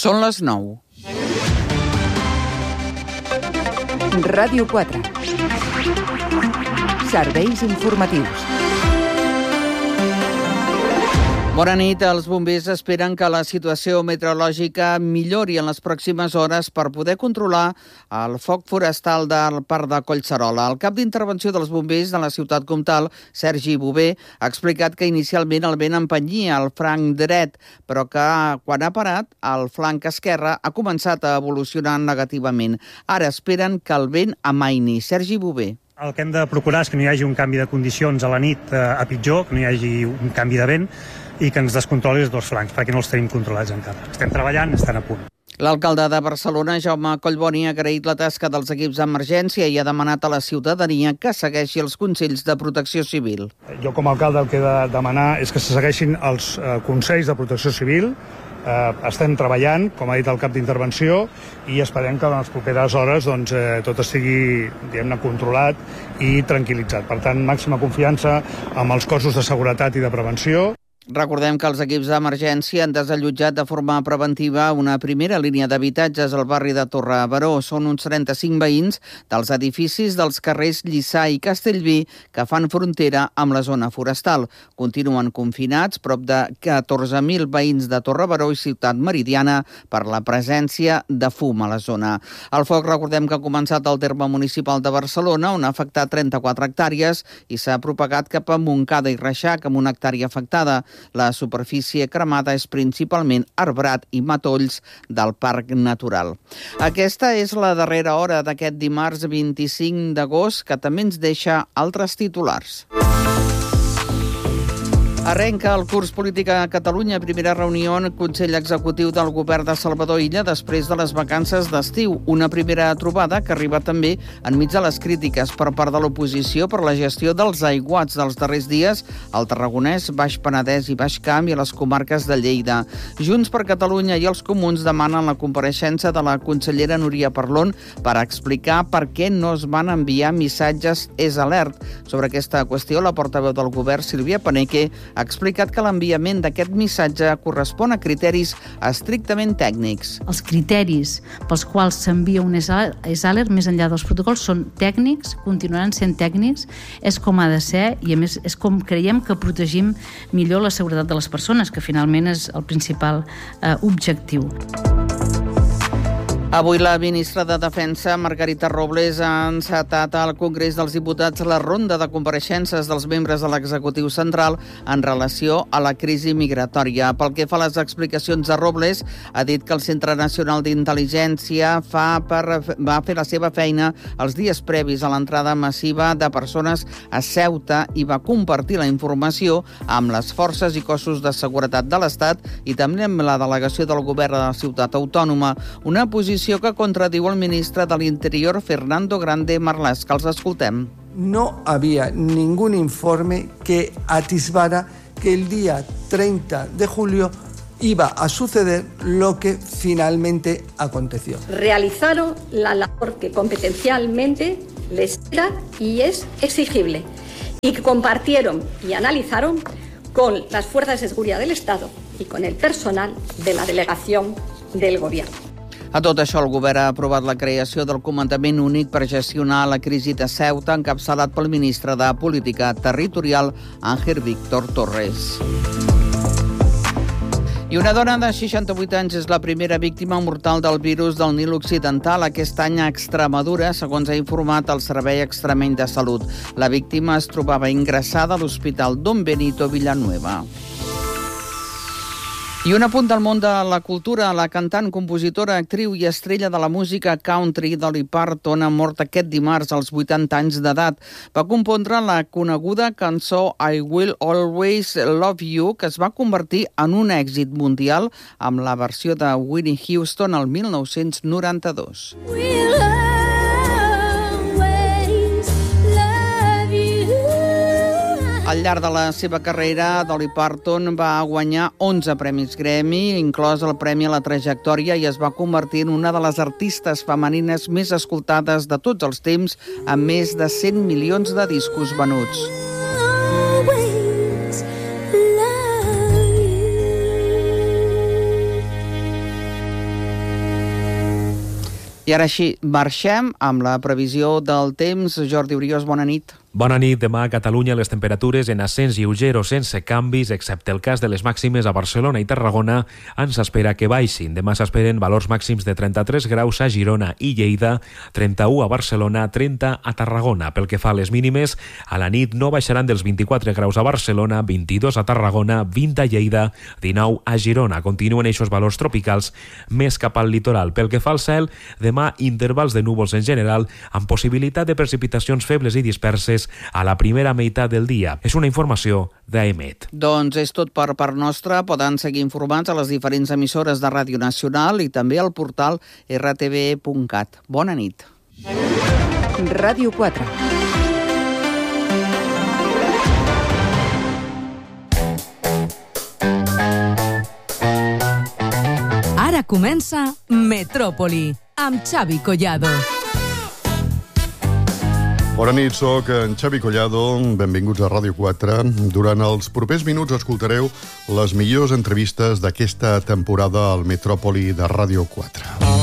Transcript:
Són les 9. Ràdio 4. Serveis informatius. Bona nit. Els bombers esperen que la situació meteorològica millori en les pròximes hores per poder controlar el foc forestal del Parc de Collserola. El cap d'intervenció dels bombers de la ciutat comtal, Sergi Bové, ha explicat que inicialment el vent empenyia el flanc dret, però que quan ha parat, el flanc esquerre ha començat a evolucionar negativament. Ara esperen que el vent amaini. Sergi Bové. El que hem de procurar és que no hi hagi un canvi de condicions a la nit a pitjor, que no hi hagi un canvi de vent i que ens descontroli els dos flancs, perquè no els tenim controlats encara. Estem treballant, estan a punt. L'alcalde de Barcelona, Jaume Collboni, ha agraït la tasca dels equips d'emergència i ha demanat a la ciutadania que segueixi els consells de protecció civil. Jo com a alcalde el que he de demanar és que se segueixin els consells de protecció civil. Estem treballant, com ha dit el cap d'intervenció, i esperem que en les properes hores tot estigui controlat i tranquil·litzat. Per tant, màxima confiança amb els cossos de seguretat i de prevenció. Recordem que els equips d'emergència han desallotjat de forma preventiva una primera línia d'habitatges al barri de Torre-Baró. Són uns 35 veïns dels edificis dels carrers Lliçà i Castellví que fan frontera amb la zona forestal. Continuen confinats prop de 14.000 veïns de Torre-Baró i Ciutat Meridiana per la presència de fum a la zona. El foc, recordem que ha començat al terme municipal de Barcelona, on ha afectat 34 hectàrees i s'ha propagat cap a Montcada i Reixac, amb una hectàrea afectada. La superfície cremada és principalment arbrat i matolls del Parc Natural. Aquesta és la darrera hora d'aquest dimarts 25 d'agost, que també ens deixa altres titulars. Arrenca el curs polític a Catalunya, primera reunió en Consell Executiu del Govern de Salvador Illa després de les vacances d'estiu. Una primera trobada que arriba també enmig de les crítiques per part de l'oposició per la gestió dels aiguats dels darrers dies al Tarragonès, Baix Penedès i Baix Camp i a les comarques de Lleida. Junts per Catalunya i els Comuns demanen la compareixença de la consellera Núria Parlon per explicar per què no es van enviar missatges alert. Sobre aquesta qüestió, la portaveu del govern, Sílvia Paneque, ha explicat que l'enviament d'aquest missatge correspon a criteris estrictament tècnics. Els criteris pels quals s'envia un alert més enllà dels protocols són tècnics, continuaran sent tècnics, és com ha de ser i a més és com creiem que protegim millor la seguretat de les persones, que finalment és el principal objectiu. Avui la ministra de Defensa, Margarita Robles, ha encetat al Congrés dels Diputats la ronda de compareixences dels membres de l'executiu central en relació a la crisi migratòria. Pel que fa a les explicacions de Robles, ha dit que el Centre Nacional d'Intel·ligència va fer la seva feina els dies previs a l'entrada massiva de persones a Ceuta i va compartir la informació amb les forces i cossos de seguretat de l'Estat i també amb la delegació del govern de la ciutat autònoma. Una posició que contradiu el ministre de l'Interior, Fernando Grande Marlaska. Els escoltem. No había ningún informe que atisbara que el día 30 de julio iba a suceder lo que finalmente aconteció. Realizaron la labor que competencialmente les era y es exigible y que compartieron y analizaron con las fuerzas de seguridad del Estado y con el personal de la delegación del Gobierno. A tot això, el govern ha aprovat la creació del Comandament Únic per gestionar la crisi de Ceuta, encapçalat pel ministre de Política Territorial, Ángel Víctor Torres. I una dona de 68 anys és la primera víctima mortal del virus del Nil Occidental aquest any a Extremadura, segons ha informat el Servei Extremeny de Salut. La víctima es trobava ingressada a l'Hospital Don Benito Villanueva. I un apunt del món de la cultura. La cantant, compositora, actriu i estrella de la música country Dolly Parton ha mort aquest dimarts als 80 anys d'edat. Va compondre la coneguda cançó I Will Always Love You, que es va convertir en un èxit mundial amb la versió de Whitney Houston el 1992. Al llarg de la seva carrera, Dolly Parton va guanyar 11 premis Grammy, inclòs el Premi a la Trajectòria, i es va convertir en una de les artistes femenines més escoltades de tots els temps, amb més de 100 milions de discos venuts. I ara així, marxem amb la previsió del temps. Jordi Oriós, bona nit. Bona nit. Demà a Catalunya les temperatures en ascens lleuger o sense canvis, excepte el cas de les màximes a Barcelona i Tarragona, ens espera que baixin. Demà s'esperen valors màxims de 33 graus a Girona i Lleida, 31 a Barcelona, 30 a Tarragona. Pel que fa a les mínimes, a la nit no baixaran dels 24 graus a Barcelona, 22 a Tarragona, 20 a Lleida, 19 a Girona. Continuen eixos valors tropicals més cap al litoral. Pel que fa al cel, demà intervals de núvols en general, amb possibilitat de precipitacions febles i disperses a la primera meitat del dia. És una informació d'AEMET. Doncs és tot per part nostra. Poden seguir informats a les diferents emissores de Ràdio Nacional i també al portal rtve.cat. Bona nit. Ràdio 4. Ara comença Metròpoli, amb Xavi Collado. Bona nit, soc en Xavi Collado. Benvinguts a Ràdio 4. Durant els propers minuts escoltareu les millors entrevistes d'aquesta temporada al Metròpoli de Ràdio 4.